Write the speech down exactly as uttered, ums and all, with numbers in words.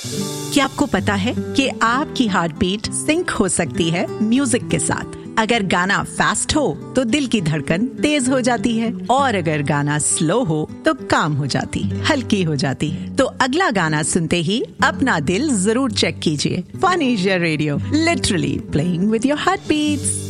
क्या आपको पता है कि आपकी हार्ट बीट सिंक हो सकती है म्यूजिक के साथ? अगर गाना फास्ट हो तो दिल की धड़कन तेज हो जाती है, और अगर गाना स्लो हो तो काम हो जाती है, हल्की हो जाती है। तो अगला गाना सुनते ही अपना दिल जरूर चेक कीजिए। Fun is your radio, literally playing with your heart beats.